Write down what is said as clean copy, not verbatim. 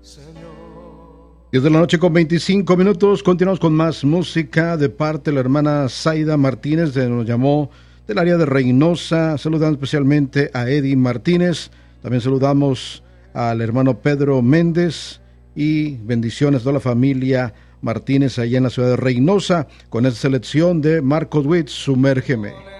10 de la noche con 25 minutos, continuamos con más música de parte de la hermana Zaida Martínez, nos llamó del área de Reynosa. Saludamos especialmente a Eddie Martínez, también saludamos al hermano Pedro Méndez y bendiciones a toda la familia Martínez allá en la ciudad de Reynosa con esta selección de Marcos Witt, Sumérgeme.